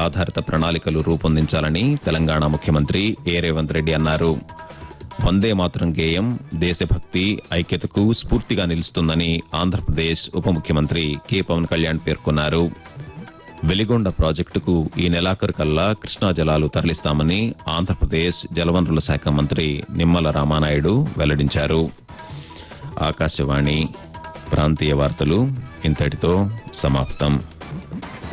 ఆధారిత ప్రణాళికలు రూపొందించాలని తెలంగాణ ముఖ్యమంత్రి ఏ రేవంత్ రెడ్డి అన్నారు. వందే మాతరం గేయం దేశభక్తి ఐక్యతకు స్ఫూర్తిగా నిలుస్తుందని ఆంధ్రప్రదేశ్ ఉప ముఖ్యమంత్రి కె పవన్ కళ్యాణ్ పేర్కొన్నారు. వెలిగొండ ప్రాజెక్టుకు ఈ నెలాఖరు కల్లా కృష్ణా జలాలు తరలిస్తామని ఆంధ్రప్రదేశ్ జలవనరుల శాఖ మంత్రి నిమ్మల రామానాయుడు వెల్లడించారు. ఆకాశవాణి ప్రాంతీయ వార్తలు ఇంతటితో సమాప్తం.